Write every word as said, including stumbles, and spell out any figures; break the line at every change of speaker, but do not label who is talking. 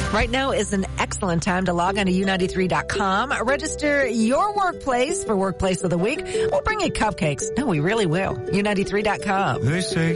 Right now is an excellent time to log on to U ninety-three dot com. Register your workplace for Workplace of the Week. We'll bring you cupcakes. No, we really will. U ninety-three dot com.
They say